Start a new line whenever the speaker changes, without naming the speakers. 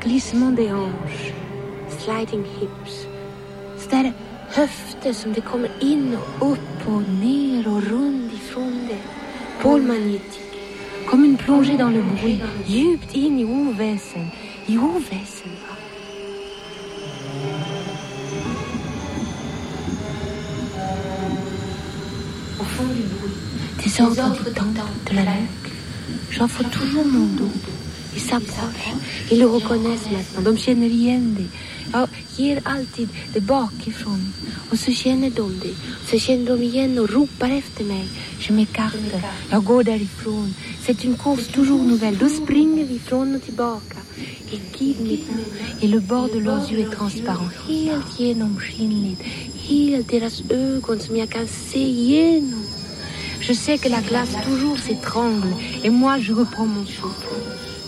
glissement des hanches, sliding hips. Så där höfter som det kommer in och upp och ner och runt ifrån det. Pôle magnétique. Comme une plongée dans le bruit, djupt in i oväsen. I oväsen, va? Au fond du bruit, des ordres du temps, de la nuque. J'offre toujours mon dos. Ils s'approchent, ils le reconnaissent maintenant. De känner igen det. Jag ger alltid det bakifrån. Och så känner de det. Så känner de igen och ropar efter mig. Je m'écarte. Jag går därifrån. C'est une course toujours nouvelle. Då springer vi från och tillbaka. Ils guident mes pas. Et le bord de leurs yeux est transparent. Helt genomskinligt. Helt deras ögon som jag kan se igenom. Je sais que la glace toujours s'étrangle. Et moi, je reprends mon souffle.